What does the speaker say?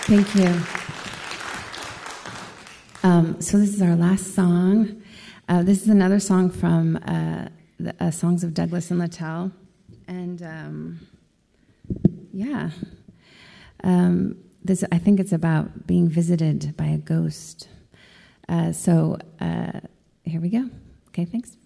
Thank you. So this is our last song. This is another song from the Songs of Douglas and Littell. And this, I think it's about being visited by a ghost. So here we go. Okay, thanks.